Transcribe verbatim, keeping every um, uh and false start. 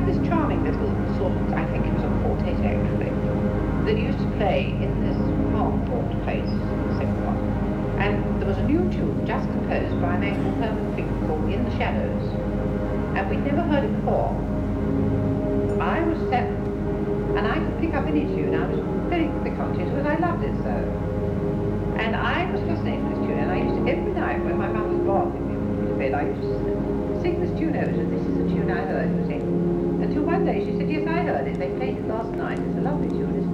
this charming little sort of, I think it was a quartet actually, that used to play in this Harcourt place, the second one. And there was a new tune just composed by a man called Herman Finkel called In the Shadows. And we'd never heard it before. I was set, and I could pick up any tune. I was very quick on tunes because I loved it so. And I was fascinated with this tune, and I used to, every night when my mother's bath in me to bed, I used to sing this tune over, and this is a tune I heard you sing. Until one day she said, yes, I heard it. They played it last night. It's a lovely tune, isn't it?